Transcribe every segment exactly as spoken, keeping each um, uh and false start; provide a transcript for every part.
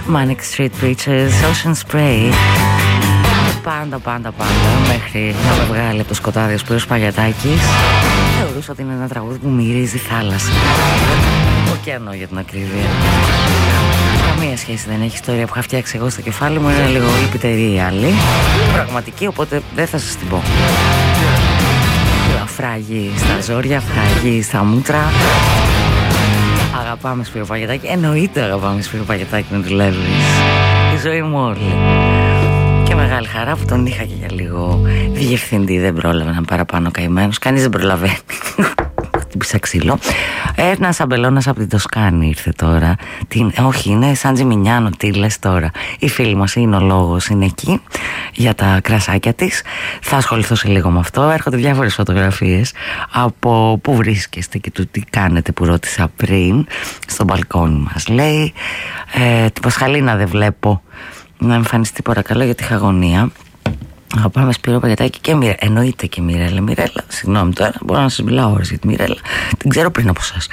Manic Street Preachers, Ocean Spray. Πάντα, πάντα, πάντα, μέχρι να με βγάλει από το σκοτάδι ο Σπύρος Παγιατάκης. Θεωρούσα ότι είναι ένα τραγούδι που μυρίζει θάλασσα. Ωκεανό για την ακρίβεια. Καμία σχέση δεν έχει, ιστορία που είχα φτιάξει εγώ στο κεφάλι μου. Είναι λίγο λυπητερή η άλλη. Πραγματική, οπότε δεν θα σας την πω. Φράγει στα ζόρια, φράγει στα μούτρα. Αγαπάμε Σπύρο Παγιατάκη. Εννοείται αγαπάμε Σπύρο Παγιατάκη να δουλεύεις. Η ζωή μου όλη. Και μεγάλη χαρά που τον είχα και για λίγο διευθυντή. Δεν πρόλαβε να παραπάνω καημένος. Κανείς δεν προλαβαίνει. Χτύπησα ξύλο. Ένας αμπελώνας από την Τοσκάνη ήρθε τώρα. Τι, όχι, είναι σαν Τζιμινιάνο. Τι λες τώρα? Η φίλη μας είναι ο λόγος, είναι εκεί για τα κρασάκια της. Θα ασχοληθώ σε λίγο με αυτό. Έρχονται διάφορες φωτογραφίες από πού βρίσκεστε και του τι κάνετε, που ρώτησα πριν. Στο μπαλκόνι μας λέει. ε, Την Πασχαλίνα δεν βλέπω να εμφανιστεί, παρακαλώ, γιατί είχα αγωνία. Αγαπάμε Σπύρο Παγιατάκη και Μιρέλα. Εννοείται και Μιρέλα. Μιρέλα, συγγνώμη τώρα, μπορώ να σας μιλάω ώρες για τη Μιρέλα. Την ξέρω πριν από εσάς.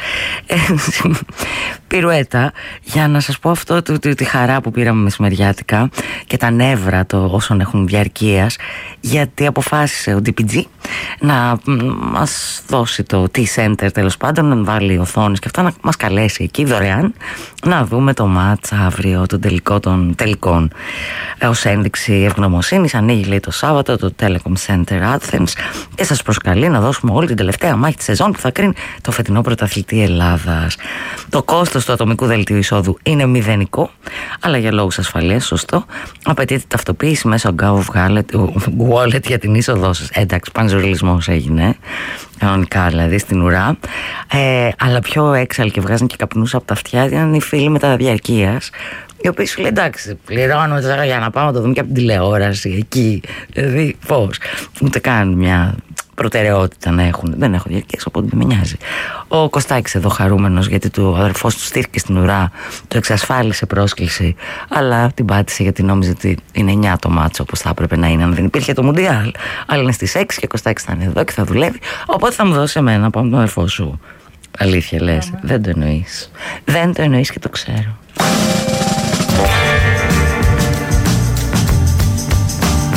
Πυρουέτα, για να σας πω αυτό, τη, τη, τη χαρά που πήραμε μεσημεριάτικα και τα νεύρα το, όσων έχουν διαρκείας, γιατί αποφάσισε ο ντι πι τζι να μας δώσει το T-Center, τέλος πάντων, να βάλει οθόνες και αυτά, να μας καλέσει εκεί δωρεάν να δούμε το μάτς αύριο, τον τελικό των τελικών. Ως ένδειξη ευγνωμοσύνης ανοίγει, λέει, το Σάββατο το Telecom Center Athens και σας προσκαλεί να δώσουμε όλη την τελευταία μάχη της σεζόν που θα κρίνει το φετινό πρωταθλητή Ελλάδας. Το κόστος του ατομικού δελτίου εισόδου είναι μηδενικό, αλλά για λόγους ασφαλείας, σωστό, απαιτείται ταυτοποίηση μέσω Gov Wallet για την είσοδό σας. Εντάξει, πανζουριλισμός έγινε, κανονικά δηλαδή, στην ουρά. Ε, αλλά πιο έξαλλοι και βγάζουν και καπνούς από τα αυτιά ήταν οι φίλοι μεταδιαρκείας, οι οποίοι σου λέει εντάξει, πληρώνουμε τώρα για να πάμε να το δούμε και από την τηλεόραση εκεί. Δηλαδή, πώς, ούτε καν μια προτεραιότητα να έχουν. Δεν έχω διαρκείας, οπότε δεν με νοιάζει. Ο Κωστάκης εδώ χαρούμενος, γιατί του αδερφός του στήθηκε στην ουρά, του εξασφάλισε πρόσκληση, αλλά την πάτησε γιατί νόμιζε ότι είναι εννιά το μάτσο όπως θα έπρεπε να είναι αν δεν υπήρχε το Μουντιάλ. Αλλά είναι στις έξι και ο Κωστάκης θα είναι εδώ και θα δουλεύει. Οπότε θα μου δώσει εμένα από τον αδερφό σου. Αλήθεια λες? Δεν το εννοείς. Δεν το εννοείς και το ξέρω.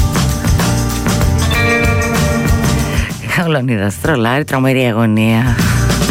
Ο Λεωνίδας τρολάρει, τρομερή αγωνία.